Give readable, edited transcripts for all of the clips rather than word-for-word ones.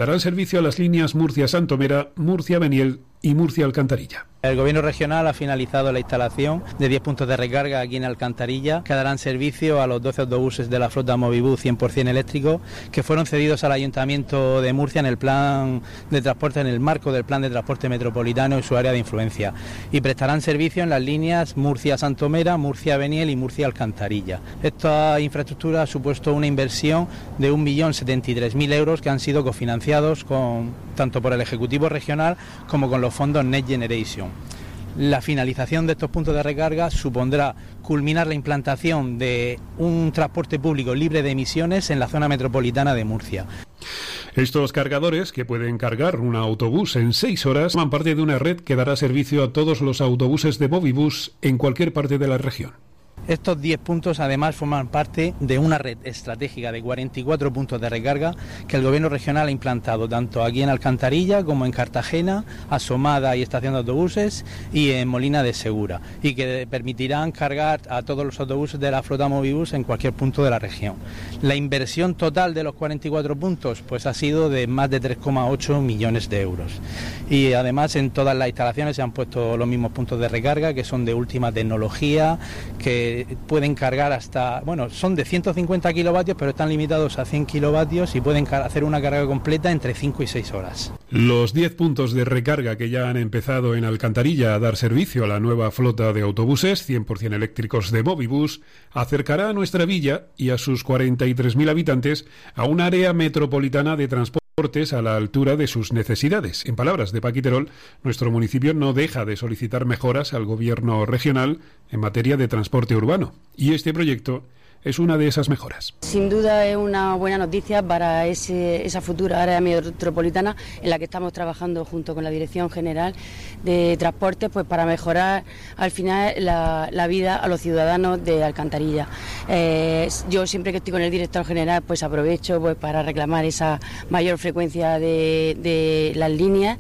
darán servicio a las líneas Murcia-Santomera, Murcia-Beniel y Murcia-Alcantarilla. El Gobierno regional ha finalizado la instalación de 10 puntos de recarga aquí en Alcantarilla, que darán servicio a los 12 autobuses de la flota Movibus 100% eléctrico, que fueron cedidos al Ayuntamiento de Murcia en el plan de transporte, en el marco del Plan de Transporte Metropolitano y su área de influencia, y prestarán servicio en las líneas Murcia-Santomera, Murcia-Beniel y Murcia-Alcantarilla. Esta infraestructura ha supuesto una inversión de 1.073.000 euros que han sido cofinanciados tanto por el Ejecutivo Regional como con los fondos Next Generation. La finalización de estos puntos de recarga supondrá culminar la implantación de un transporte público libre de emisiones en la zona metropolitana de Murcia. Estos cargadores, que pueden cargar un autobús en 6 horas, forman parte de una red que dará servicio a todos los autobuses de Movibus en cualquier parte de la región. Estos 10 puntos además forman parte de una red estratégica de 44 puntos de recarga que el Gobierno regional ha implantado tanto aquí en Alcantarilla como en Cartagena, Asomada y Estación de Autobuses, y en Molina de Segura, y que permitirán cargar a todos los autobuses de la flota Movibus en cualquier punto de la región. La inversión total de los 44 puntos pues ha sido de más de 3,8 millones de euros. Y además en todas las instalaciones se han puesto los mismos puntos de recarga, que son de última tecnología, que pueden cargar hasta, son de 150 kilovatios, pero están limitados a 100 kilovatios y pueden hacer una carga completa entre 5 y 6 horas. Los 10 puntos de recarga que ya han empezado en Alcantarilla a dar servicio a la nueva flota de autobuses 100% eléctricos de Movibus acercará a nuestra villa y a sus 43.000 habitantes a un área metropolitana de transporte a la altura de sus necesidades. En palabras de Paqui Terol, nuestro municipio no deja de solicitar mejoras al Gobierno regional en materia de transporte urbano, y este proyecto es una de esas mejoras. Sin duda es una buena noticia para esa futura área metropolitana en la que estamos trabajando junto con la Dirección General de Transportes, pues para mejorar al final la vida a los ciudadanos de Alcantarilla. Yo siempre que estoy con el director general pues aprovecho pues para reclamar esa mayor frecuencia de las líneas,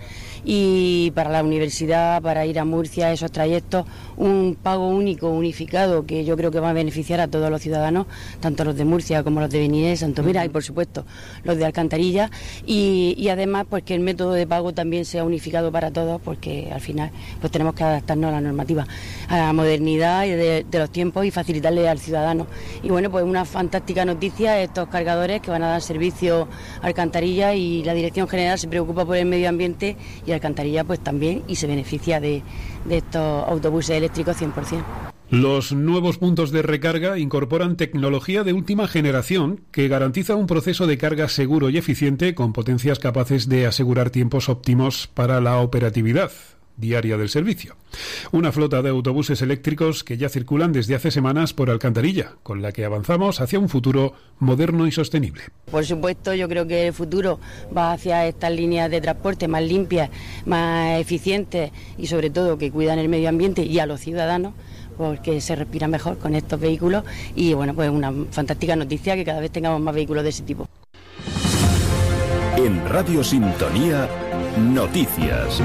y para la universidad, para ir a Murcia, esos trayectos, un pago único, unificado, que yo creo que va a beneficiar a todos los ciudadanos, tanto los de Murcia como los de Beniel, Santomera y por supuesto los de Alcantarilla, y además pues que el método de pago también sea unificado para todos, porque al final pues tenemos que adaptarnos a la normativa, a la modernidad de los tiempos, y facilitarle al ciudadano. Y bueno, pues una fantástica noticia, estos cargadores que van a dar servicio a Alcantarilla, y la Dirección General se preocupa por el medio ambiente y Alcantarilla pues también, y se beneficia de estos autobuses eléctricos 100%. Los nuevos puntos de recarga incorporan tecnología de última generación que garantiza un proceso de carga seguro y eficiente con potencias capaces de asegurar tiempos óptimos para la operatividad diaria del servicio. Una flota de autobuses eléctricos que ya circulan desde hace semanas por Alcantarilla, con la que avanzamos hacia un futuro moderno y sostenible. Por supuesto, yo creo que el futuro va hacia estas líneas de transporte más limpias, más eficientes y sobre todo que cuidan el medio ambiente y a los ciudadanos, porque se respira mejor con estos vehículos, y bueno, pues una fantástica noticia que cada vez tengamos más vehículos de ese tipo. En Radio Sintonía, noticias.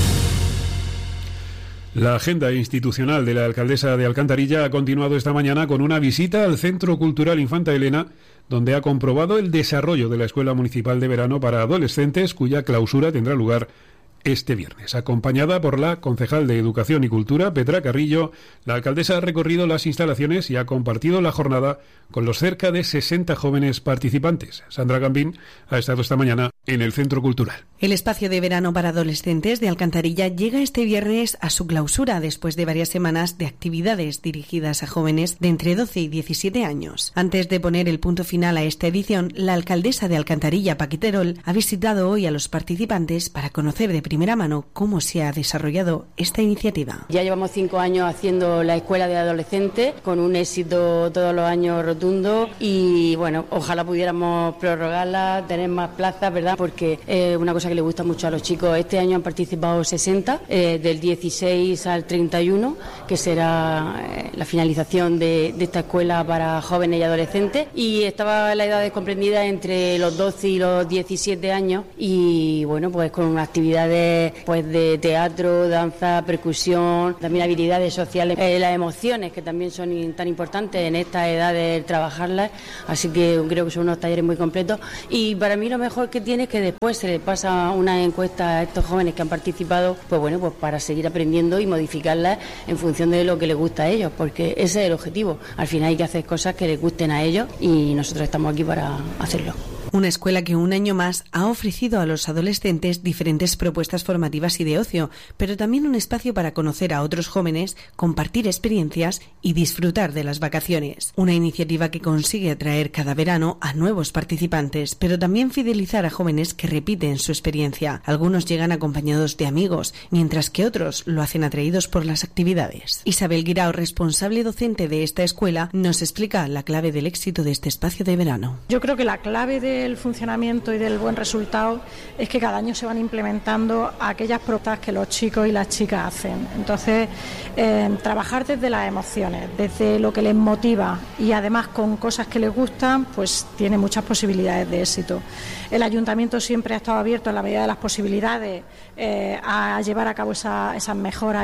La agenda institucional de la alcaldesa de Alcantarilla ha continuado esta mañana con una visita al Centro Cultural Infanta Elena, donde ha comprobado el desarrollo de la Escuela Municipal de Verano para Adolescentes, cuya clausura tendrá lugar este viernes. Acompañada por la concejal de Educación y Cultura, Petra Carrillo, la alcaldesa ha recorrido las instalaciones y ha compartido la jornada con los cerca de 60 jóvenes participantes. Sandra Gambín ha estado esta mañana en el Centro Cultural. El espacio de verano para adolescentes de Alcantarilla llega este viernes a su clausura después de varias semanas de actividades dirigidas a jóvenes de entre 12 y 17 años. Antes de poner el punto final a esta edición, la alcaldesa de Alcantarilla, Paqui Terol, ha visitado hoy a los participantes para conocer de primera mano cómo se ha desarrollado esta iniciativa. Ya llevamos 5 años haciendo la escuela de adolescentes con un éxito todos los años rotundo, y bueno, ojalá pudiéramos prorrogarla, tener más plazas, ¿verdad? Porque es una cosa que le gusta mucho a los chicos. Este año han participado 60, del 16 al 31, que será la finalización de esta escuela para jóvenes y adolescentes, y estaba la edad comprendida entre los 12 y los 17 años, y bueno, pues con unas actividades pues de teatro, danza, percusión, también habilidades sociales, las emociones, que también son tan importantes en esta edad de trabajarlas, así que creo que son unos talleres muy completos, y para mí lo mejor que tiene jóvenes, que después se les pasa una encuesta a estos jóvenes que han participado, pues bueno, pues para seguir aprendiendo y modificarlas en función de lo que les gusta a ellos, porque ese es el objetivo. Al final hay que hacer cosas que les gusten a ellos y nosotros estamos aquí para hacerlo. Una escuela que un año más ha ofrecido a los adolescentes diferentes propuestas formativas y de ocio, pero también un espacio para conocer a otros jóvenes, compartir experiencias y disfrutar de las vacaciones. Una iniciativa que consigue atraer cada verano a nuevos participantes, pero también fidelizar a jóvenes que repiten su experiencia. Algunos llegan acompañados de amigos, mientras que otros lo hacen atraídos por las actividades. Isabel Guirao, responsable docente de esta escuela, nos explica la clave del éxito de este espacio de verano. Yo creo que la clave del funcionamiento y del buen resultado es que cada año se van implementando aquellas propuestas que los chicos y las chicas hacen. Entonces, trabajar desde las emociones, desde lo que les motiva y además con cosas que les gustan, pues tiene muchas posibilidades de éxito. El ayuntamiento siempre ha estado abierto en la medida de las posibilidades a llevar a cabo esas mejoras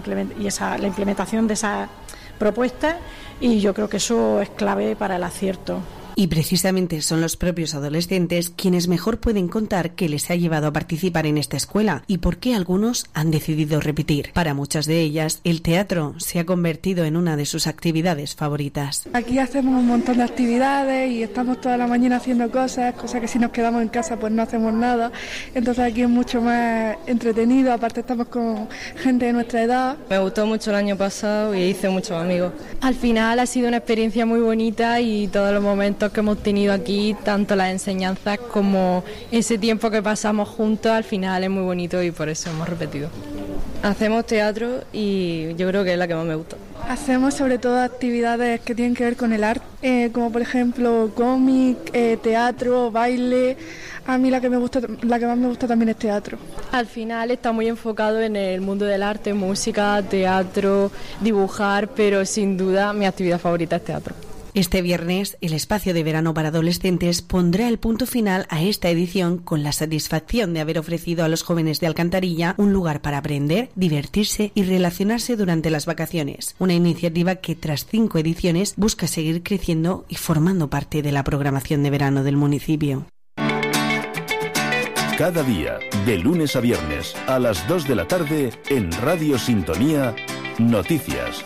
y la implementación de esas propuestas, y yo creo que eso es clave para el acierto. Y precisamente son los propios adolescentes quienes mejor pueden contar qué les ha llevado a participar en esta escuela y por qué algunos han decidido repetir. Para muchas de ellas, el teatro se ha convertido en una de sus actividades favoritas. Aquí hacemos un montón de actividades y estamos toda la mañana haciendo cosas que si nos quedamos en casa pues no hacemos nada. Entonces aquí es mucho más entretenido, aparte estamos con gente de nuestra edad. Me gustó mucho el año pasado y hice muchos amigos. Al final ha sido una experiencia muy bonita y todos los momentos que hemos tenido aquí, tanto las enseñanzas como ese tiempo que pasamos juntos, al final es muy bonito y por eso hemos repetido. Hacemos teatro y yo creo que es la que más me gusta. Hacemos sobre todo actividades que tienen que ver con el arte, como por ejemplo cómic, teatro, baile. A mí la que más me gusta también es teatro. Al final está muy enfocado en el mundo del arte, música, teatro, dibujar, pero sin duda mi actividad favorita es teatro. Este viernes, el espacio de verano para adolescentes pondrá el punto final a esta edición con la satisfacción de haber ofrecido a los jóvenes de Alcantarilla un lugar para aprender, divertirse y relacionarse durante las vacaciones. Una iniciativa que tras 5 ediciones busca seguir creciendo y formando parte de la programación de verano del municipio. Cada día, de lunes a viernes, a las 2 de la tarde, en Radio Sintonía, Noticias.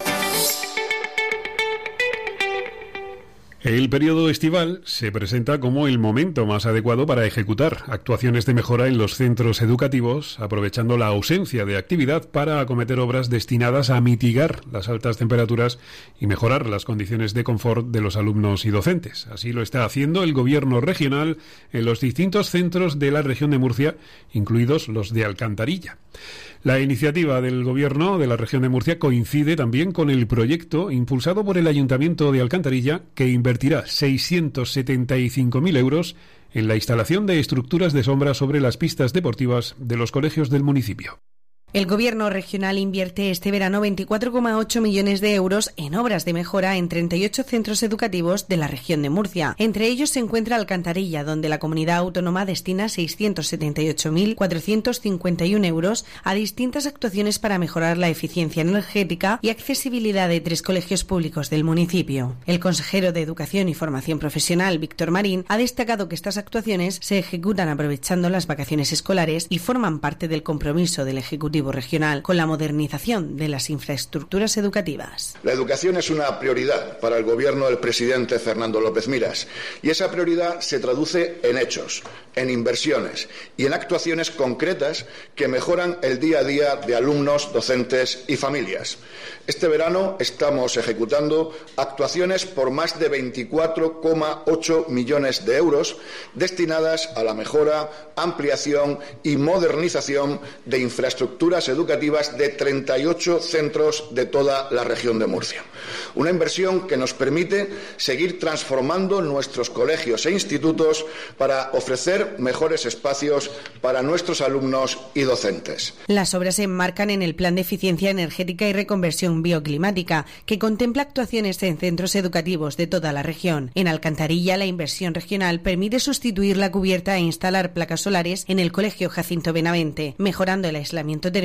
El periodo estival se presenta como el momento más adecuado para ejecutar acciones de mejora en los centros educativos, aprovechando la ausencia de actividad para acometer obras destinadas a mitigar las altas temperaturas y mejorar las condiciones de confort de los alumnos y docentes. Así lo está haciendo el Gobierno regional en los distintos centros de la región de Murcia, incluidos los de Alcantarilla. La iniciativa del Gobierno de la región de Murcia coincide también con el proyecto impulsado por el Ayuntamiento de Alcantarilla, que invertirá 675.000 euros en la instalación de estructuras de sombra sobre las pistas deportivas de los colegios del municipio. El Gobierno regional invierte este verano 24,8 millones de euros en obras de mejora en 38 centros educativos de la región de Murcia. Entre ellos se encuentra Alcantarilla, donde la comunidad autónoma destina 678.451 euros a distintas actuaciones para mejorar la eficiencia energética y accesibilidad de 3 colegios públicos del municipio. El consejero de Educación y Formación Profesional, Víctor Marín, ha destacado que estas actuaciones se ejecutan aprovechando las vacaciones escolares y forman parte del compromiso del Ejecutivo regional con la modernización de las infraestructuras educativas. La educación es una prioridad para el gobierno del presidente Fernando López Miras y esa prioridad se traduce en hechos, en inversiones y en actuaciones concretas que mejoran el día a día de alumnos, docentes y familias. Este verano estamos ejecutando actuaciones por más de 24,8 millones de euros destinadas a la mejora, ampliación y modernización de infraestructuras educativas de 38 centros de toda la región de Murcia. Una inversión que nos permite seguir transformando nuestros colegios e institutos para ofrecer mejores espacios para nuestros alumnos y docentes. Las obras se enmarcan en el Plan de Eficiencia Energética y Reconversión Bioclimática, que contempla actuaciones en centros educativos de toda la región. En Alcantarilla, la inversión regional permite sustituir la cubierta e instalar placas solares en el Colegio Jacinto Benavente, mejorando el aislamiento térmico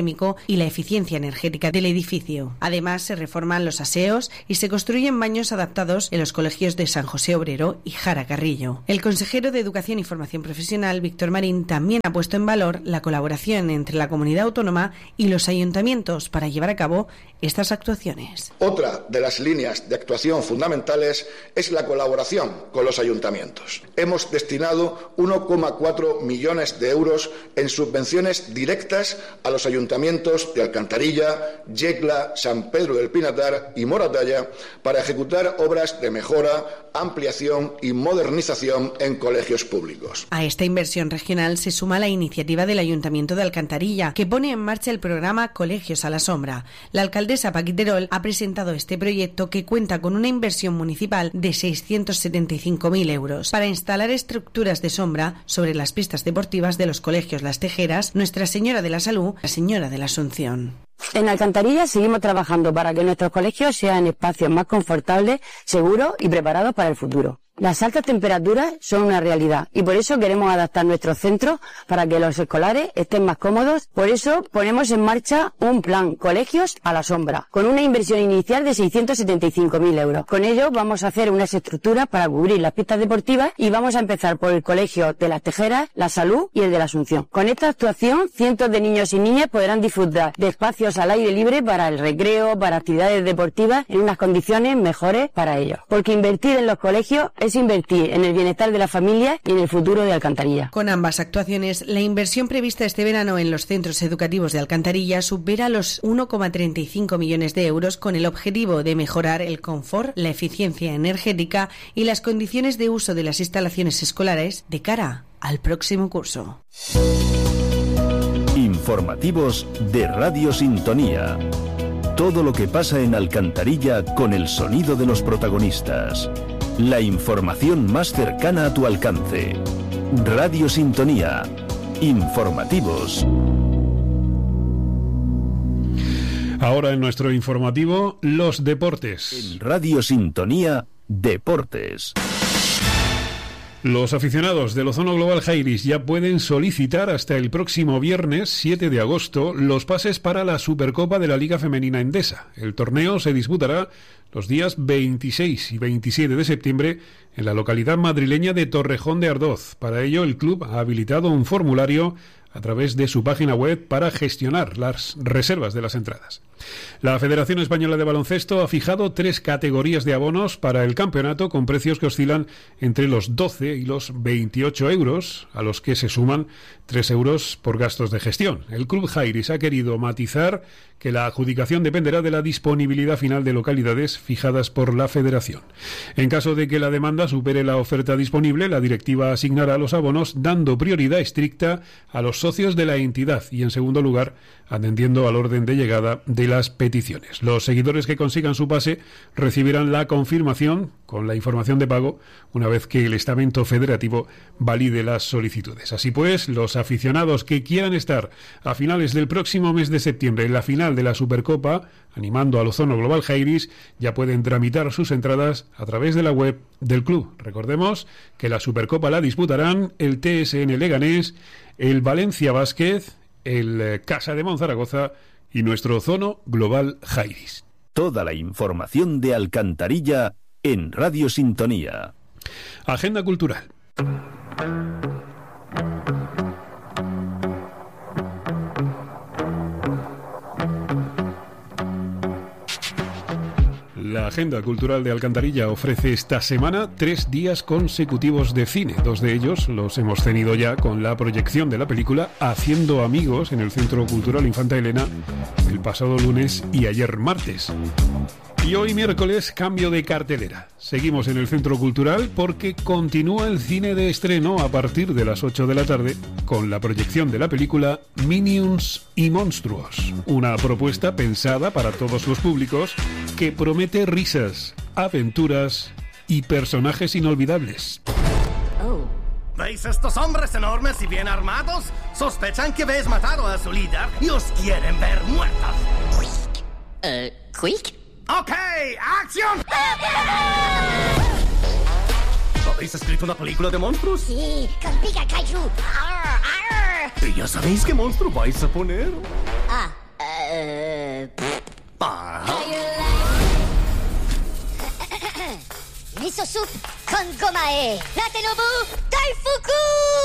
térmico y la eficiencia energética del edificio. Además, se reforman los aseos y se construyen baños adaptados en los colegios de San José Obrero y Jara Carrillo. El consejero de Educación y Formación Profesional, Víctor Marín, también ha puesto en valor la colaboración entre la comunidad autónoma y los ayuntamientos para llevar a cabo estas actuaciones. Otra de las líneas de actuación fundamentales es la colaboración con los ayuntamientos. Hemos destinado 1,4 millones de euros en subvenciones directas a los ayuntamientos de Alcantarilla, Yecla, San Pedro del Pinatar y Moratalla para ejecutar obras de mejora, ampliación y modernización en colegios públicos. A esta inversión regional se suma la iniciativa del Ayuntamiento de Alcantarilla, que pone en marcha el programa Colegios a la Sombra. La alcaldesa Paquiterol ha presentado este proyecto, que cuenta con una inversión municipal de 675.000 euros para instalar estructuras de sombra sobre las pistas deportivas de los colegios Las Tejeras, Nuestra Señora de la Salud, la Señora de la Asunción. En Alcantarilla seguimos trabajando para que nuestros colegios sean espacios más confortables, seguros y preparados para el futuro. Las altas temperaturas son una realidad y por eso queremos adaptar nuestros centros para que los escolares estén más cómodos. Por eso ponemos en marcha un plan Colegios a la Sombra, con una inversión inicial de 675.000 euros. Con ello vamos a hacer unas estructuras para cubrir las pistas deportivas y vamos a empezar por el colegio de Las Tejeras, La Salud y el de la Asunción. Con esta actuación, cientos de niños y niñas podrán disfrutar de espacios al aire libre para el recreo, para actividades deportivas en unas condiciones mejores para ellos. Porque invertir en los colegios es invertir en el bienestar de la familia y en el futuro de Alcantarilla. Con ambas actuaciones, la inversión prevista este verano en los centros educativos de Alcantarilla supera los 1,35 millones de euros, con el objetivo de mejorar el confort, la eficiencia energética y las condiciones de uso de las instalaciones escolares de cara al próximo curso. Informativos de Radio Sintonía. Todo lo que pasa en Alcantarilla con el sonido de los protagonistas. La información más cercana a tu alcance. Radio Sintonía. Informativos. Ahora en nuestro informativo, los deportes. En Radio Sintonía, deportes. Los aficionados del Ozono Global Jairis ya pueden solicitar hasta el próximo viernes 7 de agosto los pases para la Supercopa de la Liga Femenina Endesa. El torneo se disputará los días 26 y 27 de septiembre en la localidad madrileña de Torrejón de Ardoz. Para ello, el club ha habilitado un formulario a través de su página web para gestionar las reservas de las entradas. La Federación Española de Baloncesto ha fijado 3 categorías de abonos para el campeonato con precios que oscilan entre los 12 y los 28 euros, a los que se suman 3 euros por gastos de gestión. El Club Jairis ha querido matizar que la adjudicación dependerá de la disponibilidad final de localidades fijadas por la Federación. En caso de que la demanda supere la oferta disponible, la directiva asignará los abonos dando prioridad estricta a los socios de la entidad y, en segundo lugar, atendiendo al orden de llegada de las peticiones. Los seguidores que consigan su pase recibirán la confirmación con la información de pago una vez que el estamento federativo valide las solicitudes. Así pues, los aficionados que quieran estar a finales del próximo mes de septiembre en la final de la Supercopa, animando al Ozono Global Jairis, ya pueden tramitar sus entradas a través de la web del club. Recordemos que la Supercopa la disputarán el TSN Leganés, el Valencia Basket, el Casa de Monzaragoza y nuestro Ozono Global Jairis. Toda la información de Alcantarilla en Radio Sintonía. Agenda cultural. La Agenda Cultural de Alcantarilla ofrece esta semana 3 días consecutivos de cine. 2 de ellos los hemos tenido ya con la proyección de la película Haciendo Amigos en el Centro Cultural Infanta Elena el pasado lunes y ayer martes. Y hoy miércoles, cambio de cartelera. Seguimos en el Centro Cultural porque continúa el cine de estreno a partir de las 8 de la tarde con la proyección de la película Minions y Monstruos. Una propuesta pensada para todos los públicos que promete risas, aventuras y personajes inolvidables. ¿Veis estos hombres enormes y bien armados? Sospechan que habéis matado a su líder y os quieren ver muertos. ¿Quick? ¡Ok! ¡Acción! ¿Habéis escrito una película de monstruos? Sí, con Pika Kaiju. ¡Arr, arr! ¿Y ya sabéis qué monstruo vais a poner? Miso soup con gomae. Latenobu Daifuku.